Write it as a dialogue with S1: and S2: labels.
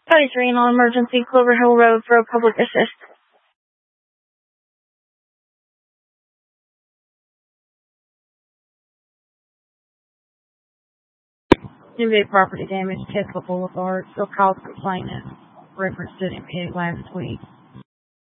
S1: Advisory on emergency Clover Hill Road for a public assist. Due property damage, Tesla Boulevard, still cause complainant. Referenced it in Peg last week.